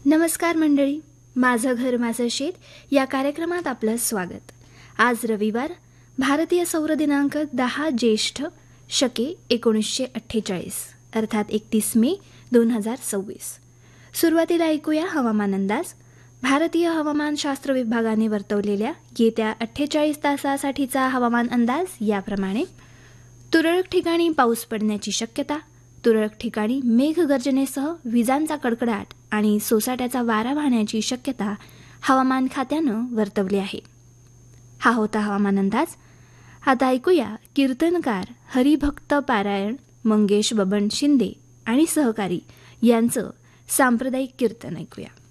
नमस्कार मंडळी, माझं घर माझं शेत या कार्यक्रमात आपलं स्वागत. आज रविवार, भारतीय सौर दिनांक 10 ज्येष्ठ शके 1948 अर्थात 31 मे 2026. सुरुवातीला ऐकूया हवामान अंदाज. भारतीय हवामानशास्त्र विभागाने वर्तवलेल्या येत्या 48 तासासाठीचा हवामान अंदाज याप्रमाणे. तुरळक ठिकाणी पाऊस पडण्याची शक्यता. तुरळक ठिकाणी मेघगर्जनेसह विजांचा कडकडाट आणि सोसाट्याचा वारा वाहण्याची शक्यता हवामान खात्यानं वर्तवली आहे. हा होता हवामान अंदाज. आता ऐकूया कीर्तनकार हरिभक्त पारायण मंगेश बबन शिंदे आणि सहकारी यांचं सांप्रदायिक कीर्तन ऐकूया.